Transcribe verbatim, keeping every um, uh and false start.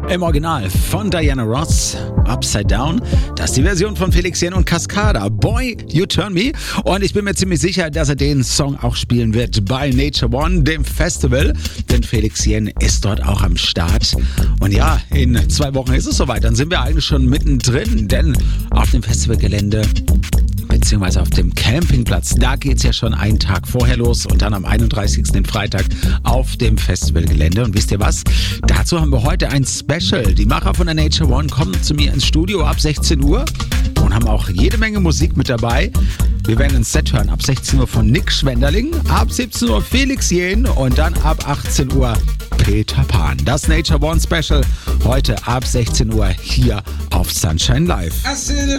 Im Original von Diana Ross, Upside Down. Das ist die Version von Felix Jähn und Cascada, Boy, You Turn Me. Und ich bin mir ziemlich sicher, dass er den Song auch spielen wird bei Nature One, dem Festival. Denn Felix Jähn ist dort auch am Start. Und ja, in zwei Wochen ist es soweit. Dann sind wir eigentlich schon mittendrin, denn auf dem Festivalgelände beziehungsweise auf dem Campingplatz, da geht es ja schon einen Tag vorher los und dann am einunddreißigsten den Freitag auf dem Festivalgelände. Und wisst ihr was? Dazu haben wir heute ein Special. Die Macher von der Nature One kommen zu mir ins Studio ab sechzehn Uhr und haben auch jede Menge Musik mit dabei. Wir werden ein Set hören ab sechzehn Uhr von Nick Schwenderling, ab siebzehn Uhr Felix Jähn und dann ab achtzehn Uhr Peter Pan. Das Nature One Special heute ab sechzehn Uhr hier auf Sunshine Live.